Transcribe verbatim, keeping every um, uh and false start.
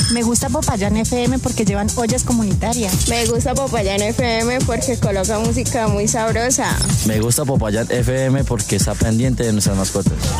Me gusta Popayán F M porque llevan ollas comunitarias. Me gusta Popayán F M porque coloca música muy sabrosa. Me gusta Popayán F M porque está pendiente de nuestras mascotas.